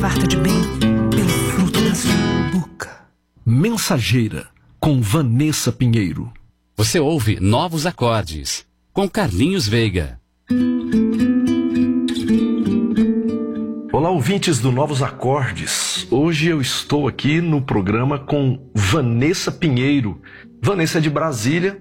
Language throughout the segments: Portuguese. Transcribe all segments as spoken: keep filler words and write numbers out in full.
farta de bem pelo fruto da sua boca. Mensageira, com Vanessa Pinheiro. Você ouve Novos Acordes, com Carlinhos Veiga. Olá, ouvintes do Novos Acordes. Hoje eu estou aqui no programa com Vanessa Pinheiro. Vanessa é de Brasília,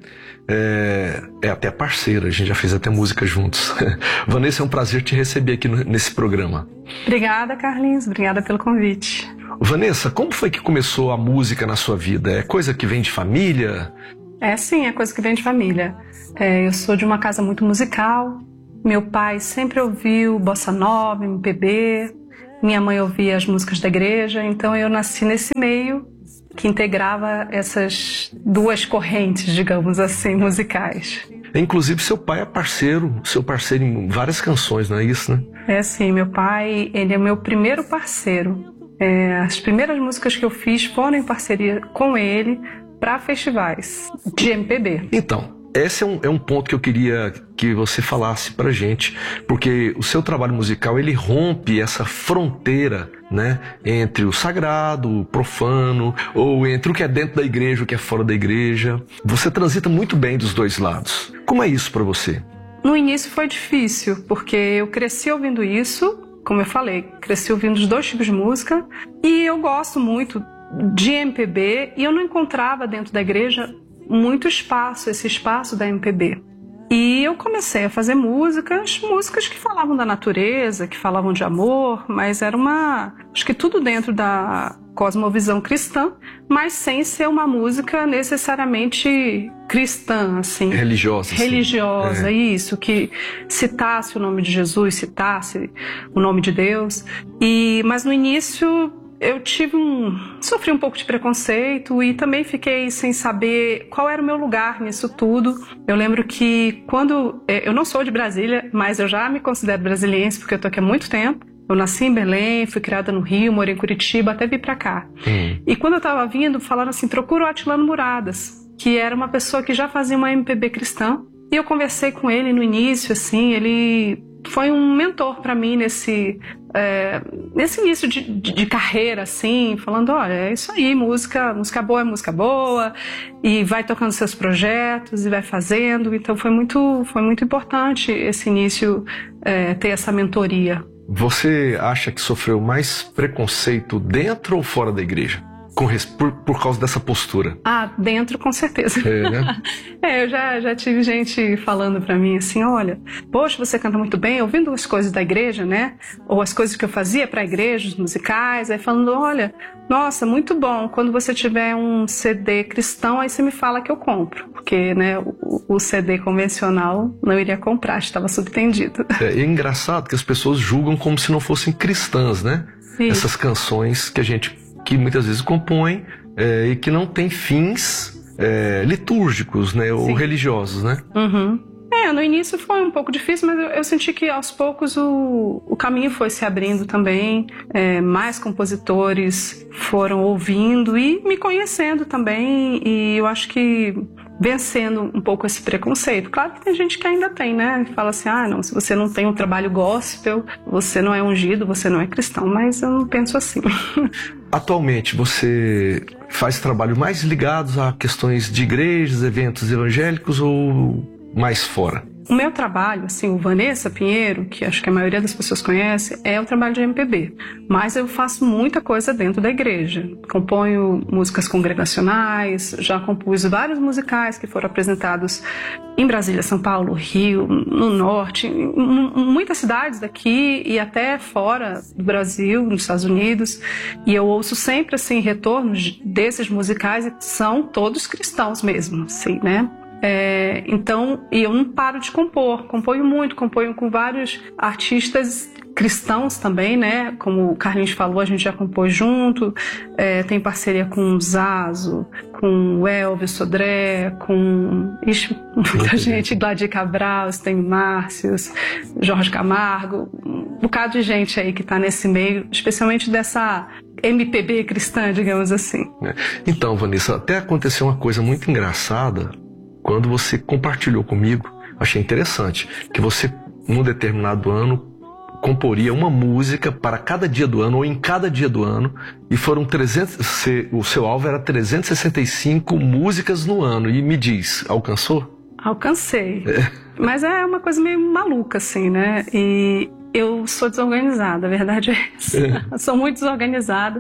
é, é até parceira, a gente já fez até música juntos. Vanessa, é um prazer te receber aqui no, nesse programa. Obrigada, Carlinhos, obrigada pelo convite. Vanessa, como foi que começou a música na sua vida? É coisa que vem de família? É sim, é coisa que vem de família. É, eu sou de uma casa muito musical, meu pai sempre ouviu bossa nova, M P B, minha mãe ouvia as músicas da igreja, então eu nasci nesse meio que integrava essas duas correntes, digamos assim, musicais. Inclusive seu pai é parceiro, seu parceiro em várias canções, não é isso, né? É sim, meu pai, ele é meu primeiro parceiro. É, as primeiras músicas que eu fiz foram em parceria com ele para festivais de M P B. Então, esse é um, é um ponto que eu queria que você falasse pra gente, porque o seu trabalho musical, ele rompe essa fronteira, né, entre o sagrado, o profano, ou entre o que é dentro da igreja e o que é fora da igreja. Você transita muito bem dos dois lados. Como é isso pra você? No início foi difícil, porque eu cresci ouvindo isso, como eu falei, cresci ouvindo os dois tipos de música, e eu gosto muito de M P B, e eu não encontrava dentro da igreja muito espaço, esse espaço da M P B. E eu comecei a fazer músicas, músicas que falavam da natureza, que falavam de amor, mas era uma, acho que tudo dentro da cosmovisão cristã, mas sem ser uma música necessariamente cristã, assim. Religiosa. Religiosa, é. Isso, que citasse o nome de Jesus, citasse o nome de Deus. E, mas no início eu tive um, sofri um pouco de preconceito e também fiquei sem saber qual era o meu lugar nisso tudo. Eu lembro que quando, eu não sou de Brasília, mas eu já me considero brasiliense porque eu tô aqui há muito tempo. Eu nasci em Belém, fui criada no Rio, morei em Curitiba, até vir pra cá. Hum. E quando eu tava vindo, falaram assim, procura o Atilano Muradas, que era uma pessoa que já fazia uma M P B cristã. E eu conversei com ele no início, assim, ele foi um mentor para mim nesse, é, nesse início de, de, de carreira, assim, falando, olha, é isso aí, música, música boa é música boa, e vai tocando seus projetos, e vai fazendo. Então foi muito, foi muito importante esse início, é, ter essa mentoria. Você acha que sofreu mais preconceito dentro ou fora da igreja? Com, por, por causa dessa postura? Ah, dentro com certeza. É, né? é, eu já, já tive gente falando pra mim assim, olha, poxa, você canta muito bem, ouvindo as coisas da igreja, né? Ou as coisas que eu fazia pra igreja, os musicais, aí falando, olha, nossa, muito bom, quando você tiver um C D cristão, aí você me fala que eu compro. Porque, né, o, o C D convencional não iria comprar, estava subtendido. É, é engraçado que as pessoas julgam como se não fossem cristãs, né? Sim. Essas canções que a gente que muitas vezes compõem é, e que não tem fins é, litúrgicos, né, ou religiosos, né? Uhum. É, no início foi um pouco difícil, mas eu, eu senti que aos poucos o, o caminho foi se abrindo também, é, mais compositores foram ouvindo e me conhecendo também, e eu acho que vencendo um pouco esse preconceito. Claro que tem gente que ainda tem, né? Fala assim, ah, não, se você não tem um trabalho gospel, você não é ungido, você não é cristão, mas eu não penso assim. Atualmente, você faz trabalho mais ligados a questões de igrejas, eventos evangélicos ou mais fora? O meu trabalho, assim, o Vanessa Pinheiro, que acho que a maioria das pessoas conhece, é o trabalho de M P B. Mas eu faço muita coisa dentro da igreja. Componho músicas congregacionais, já compus vários musicais que foram apresentados em Brasília, São Paulo, Rio, no Norte, em muitas cidades daqui e até fora do Brasil, nos Estados Unidos. E eu ouço sempre, assim, retornos desses musicais e são todos cristãos mesmo, assim, né? É, então, e eu não paro de compor, componho muito, componho com vários artistas cristãos também, né? Como o Carlinhos falou, a gente já compôs junto, é, tem parceria com o Zazo, com o Elvis Sodré, com ixi, muita gente, Gladys Cabral, tem Márcios, Jorge Camargo, um bocado de gente aí que está nesse meio, especialmente dessa M P B cristã, digamos assim. Então, Vanessa, até aconteceu uma coisa muito engraçada quando você compartilhou comigo, achei interessante, que você, num determinado ano, comporia uma música para cada dia do ano ou em cada dia do ano, e foram trezentos, o seu alvo era trezentas e sessenta e cinco músicas no ano. E me diz, alcançou? Alcancei. É. Mas é uma coisa meio maluca, assim, né? E eu sou desorganizada, a verdade é essa. É. Sou muito desorganizada,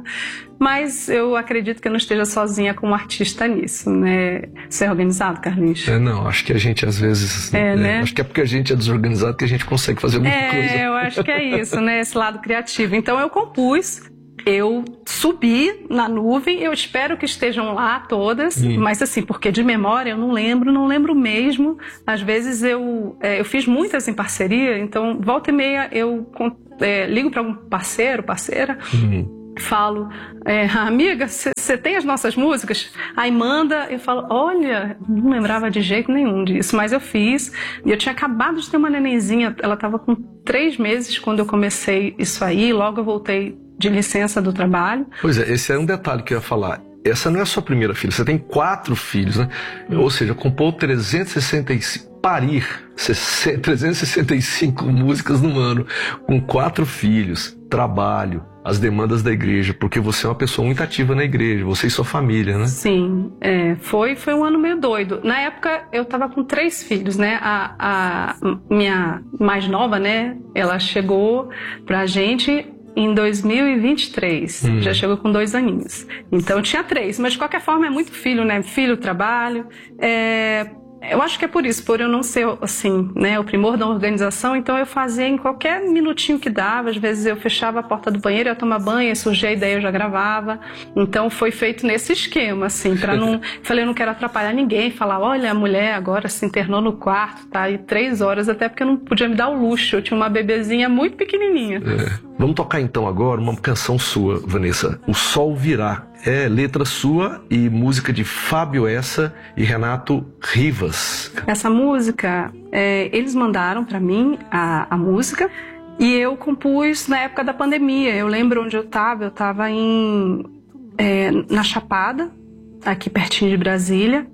mas eu acredito que eu não esteja sozinha como artista nisso, né? Você é organizado, Carlinhos? É, não, acho que a gente às vezes... É, é, né? Acho que é porque a gente é desorganizado que a gente consegue fazer muita é, coisa. É, eu acho que é isso, né? Esse lado criativo. Então eu compus... Eu subi na nuvem, eu espero que estejam lá todas, Sim. mas assim, porque de memória eu não lembro, não lembro mesmo. Às vezes eu, é, eu fiz muitas em parceria, então volta e meia eu é, ligo para algum parceiro, parceira, uhum. falo, é, amiga, você tem as nossas músicas? Aí manda, eu falo, olha, não lembrava de jeito nenhum disso, mas eu fiz. E eu tinha acabado de ter uma nenenzinha, ela estava com três meses quando eu comecei isso aí, logo eu voltei de licença do trabalho. Pois é, esse é um detalhe que eu ia falar. Essa não é a sua primeira filha, você tem quatro filhos, né? Hum. Ou seja, compôs trezentas e sessenta e cinco, parir trezentas e sessenta e cinco músicas no ano, com quatro filhos, trabalho, as demandas da igreja, porque você é uma pessoa muito ativa na igreja, você e sua família, né? Sim, é, foi, foi um ano meio doido. Na época eu tava com três filhos, né? A, a minha mais nova, né? Ela chegou pra gente em dois mil e vinte e três, hum. já chegou com dois aninhos. Então tinha três, mas de qualquer forma é muito filho, né? Filho, trabalho. É... Eu acho que é por isso, por eu não ser, assim, né, o primor da organização, então eu fazia em qualquer minutinho que dava. Às vezes eu fechava a porta do banheiro, ia tomar banho, surgia a ideia, eu já gravava. Então foi feito nesse esquema, assim, pra não... Falei, eu não quero atrapalhar ninguém, falar, olha, a mulher agora se internou no quarto, tá aí três horas, até porque eu não podia me dar o luxo, eu tinha uma bebezinha muito pequenininha. É. Vamos tocar então agora uma canção sua, Vanessa, O Sol Virá. É letra sua e música de Fábio Essa e Renato Rivas. Essa música, é, eles mandaram pra mim a, a música e eu compus na época da pandemia. Eu lembro onde eu tava, eu tava em, é, na Chapada, aqui pertinho de Brasília.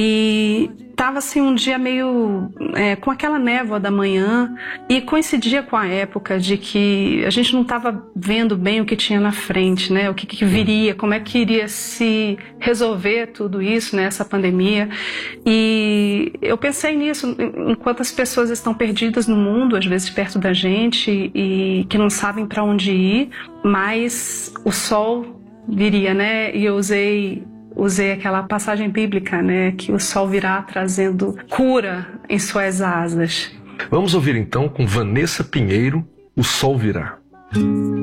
E tava assim um dia meio é, com aquela névoa da manhã e coincidia com a época de que a gente não estava vendo bem o que tinha na frente, né? O que, que viria, como é que iria se resolver tudo isso, né? Essa pandemia. E eu pensei nisso, enquanto as pessoas estão perdidas no mundo, às vezes perto da gente e que não sabem para onde ir, mas o sol viria, né? E eu usei Usei aquela passagem bíblica, né? Que o sol virá trazendo cura em suas asas. Vamos ouvir então com Vanessa Pinheiro, O Sol Virá.